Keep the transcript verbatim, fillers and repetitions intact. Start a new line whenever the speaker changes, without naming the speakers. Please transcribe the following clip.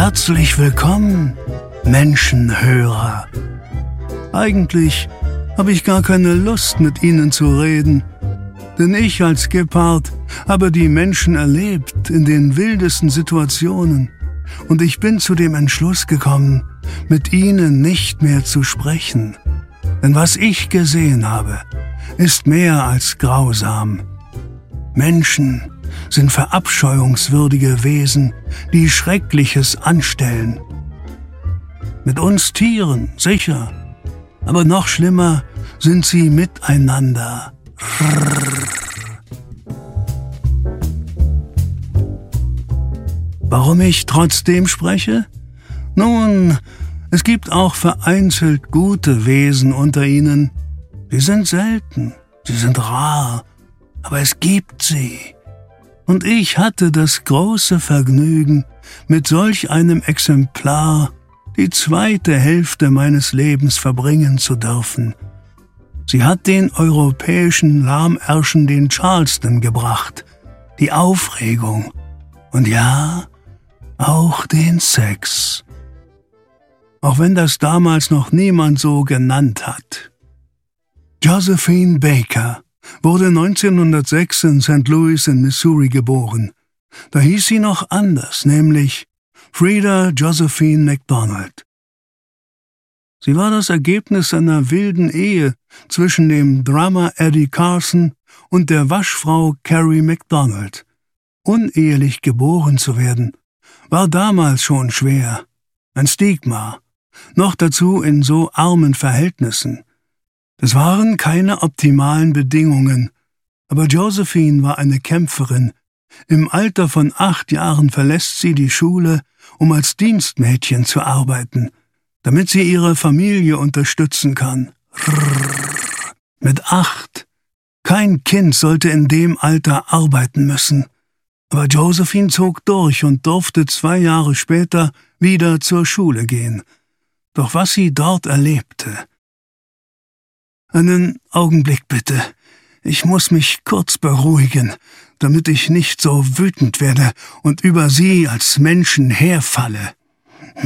Herzlich willkommen, Menschenhörer. Eigentlich habe ich gar keine Lust, mit Ihnen zu reden, denn ich als Gepard habe die Menschen erlebt in den wildesten Situationen und ich bin zu dem Entschluss gekommen, mit Ihnen nicht mehr zu sprechen. Denn was ich gesehen habe, ist mehr als grausam. Menschen sind verabscheuungswürdige Wesen, die Schreckliches anstellen. Mit uns Tieren, sicher, aber noch schlimmer sind sie miteinander. Warum ich trotzdem spreche? Nun, es gibt auch vereinzelt gute Wesen unter ihnen. Sie sind selten, sie sind rar, aber es gibt sie. Und ich hatte das große Vergnügen, mit solch einem Exemplar die zweite Hälfte meines Lebens verbringen zu dürfen. Sie hat den europäischen Lahmärschen den Charleston gebracht, die Aufregung und ja, auch den Sex. Auch wenn das damals noch niemand so genannt hat. Josephine Baker wurde neunzehnhundertsechs in Sankt Louis in Missouri geboren. Da hieß sie noch anders, nämlich Frida Josephine MacDonald. Sie war das Ergebnis einer wilden Ehe zwischen dem Drummer Eddie Carson und der Waschfrau Carrie MacDonald. Unehelich geboren zu werden, war damals schon schwer, ein Stigma, noch dazu in so armen Verhältnissen. Es waren keine optimalen Bedingungen, aber Josephine war eine Kämpferin. Im Alter von acht Jahren verlässt sie die Schule, um als Dienstmädchen zu arbeiten, damit sie ihre Familie unterstützen kann. Rrrr. Mit acht. Kein Kind sollte in dem Alter arbeiten müssen. Aber Josephine zog durch und durfte zwei Jahre später wieder zur Schule gehen. Doch was sie dort erlebte... Einen Augenblick bitte. Ich muss mich kurz beruhigen, damit ich nicht so wütend werde und über Sie als Menschen herfalle.